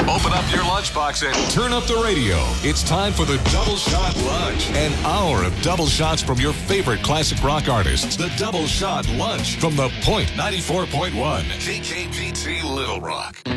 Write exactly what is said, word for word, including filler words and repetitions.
Open up your lunchbox and turn up the radio. It's time for the Double Shot Lunch. An hour of double shots from your favorite classic rock artists. The Double Shot Lunch from the Point ninety-four point one. K K P T Little Rock.